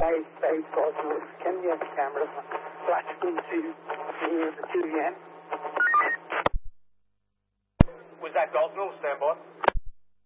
Hey, Cosmos, can you have the camera flash into the 2 again? Was that Gosnell? Stand by.